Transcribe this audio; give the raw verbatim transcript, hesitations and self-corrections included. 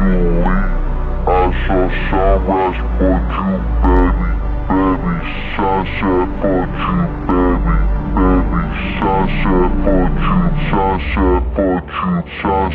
you leave. I saw sunrise, but you baby, baby. Sunset, but you baby, baby. Sunset, but you, sunset, but you, sunset.